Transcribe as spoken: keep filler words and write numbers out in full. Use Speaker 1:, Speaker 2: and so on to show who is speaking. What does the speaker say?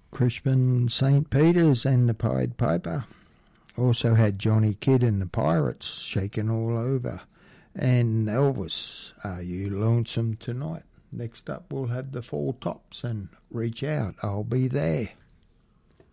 Speaker 1: Crispin Saint Peter's and the Pied Piper. Also had Johnny Kidd and the Pirates, Shaking All Over. And Elvis, Are You Lonesome Tonight? Next up we'll have the Four Tops and Reach Out, I'll Be There.